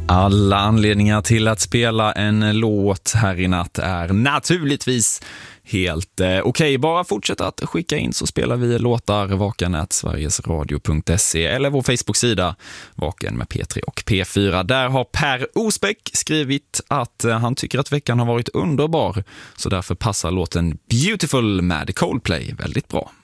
Alla anledningar till att spela en låt här i natt är naturligtvis helt okej. Bara fortsätta att skicka in så spelar vi låtar vaken@sverigesradio.se eller vår Facebook-sida Vaken med P3 och P4. Där har Per Osbeck skrivit att han tycker att veckan har varit underbar, så därför passar låten Beautiful med Coldplay väldigt bra.